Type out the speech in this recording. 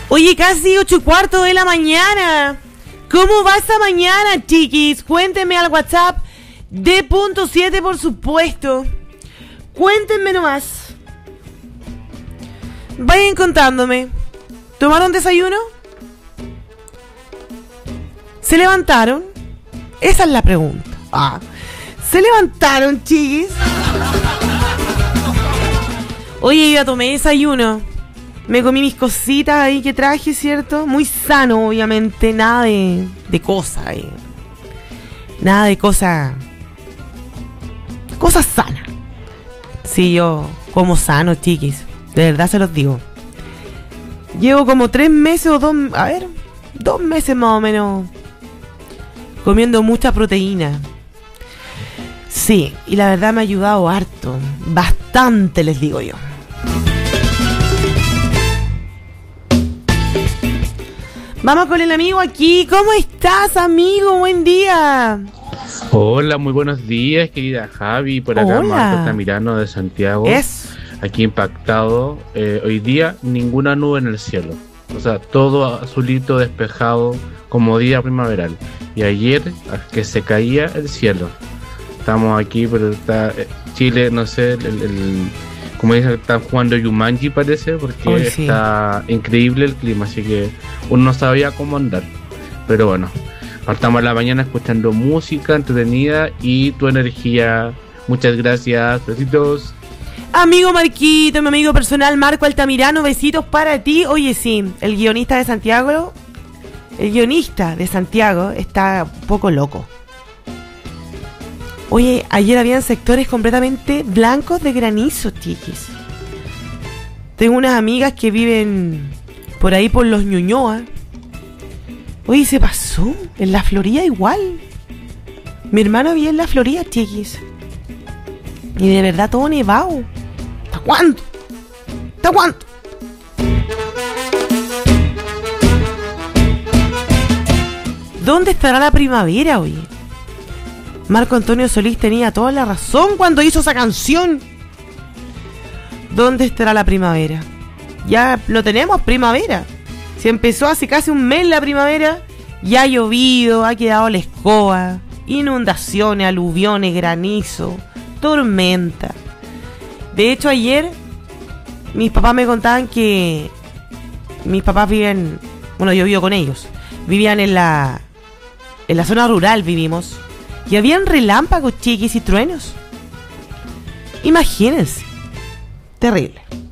Oye, casi 8:15 de la mañana. ¿Cómo va esta mañana, chiquis? Cuéntenme al WhatsApp de punto 7, por supuesto. Cuéntenme nomás. Vayan contándome. ¿Tomaron desayuno? ¿Se levantaron? Esa es la pregunta. ¿Se levantaron, chiquis? Oye, yo ya tomé desayuno. Me comí mis cositas ahí que traje, ¿cierto? Muy sano, obviamente. Nada de cosas. Nada de cosas. Cosas sanas. Sí, yo como sano, chiquis. De verdad se los digo. Llevo como 3 meses o 2... A ver, 2 meses más o menos comiendo mucha proteína. Sí, y la verdad me ha ayudado harto. Bastante, les digo yo. Vamos con el amigo aquí. ¿Cómo estás, amigo? Buen día. Hola, muy buenos días, querida Javi. Por acá, Marco Tamirano de Santiago. Aquí impactado. Hoy día, ninguna nube en el cielo. O sea, todo azulito, despejado, como día primaveral. Y ayer, que se caía el cielo. Estamos aquí, pero está Chile, no sé, como dicen, están jugando Jumanji, parece, porque está increíble el clima, así que uno no sabía cómo andar. Pero bueno, partamos a la mañana escuchando música entretenida y tu energía. Muchas gracias, besitos. Amigo Marquito, mi amigo personal Marco Altamirano, besitos para ti. Oye, sí, el guionista de Santiago está un poco loco. Oye, ayer habían sectores completamente blancos de granizo, chiquis. Tengo unas amigas que viven por ahí por los Ñuñoa. Oye, se pasó. En la Florida igual. Mi hermano vivía en la Florida, chiquis. Y de verdad todo nevado. ¿Hasta cuánto? ¿Hasta cuánto? ¿Dónde estará la primavera, oye? Marco Antonio Solís tenía toda la razón cuando hizo esa canción. ¿Dónde estará la primavera? Ya no tenemos primavera. Se empezó hace casi un mes la primavera. Ya ha llovido, ha quedado la escoba. Inundaciones, aluviones, granizo, tormenta. De hecho, ayer mis papás me contaban que mis papás viven... Bueno, yo vivo con ellos. Vivían en la zona rural, vivimos. Y habían relámpagos, chiquis, y truenos. Imagínense. Terrible.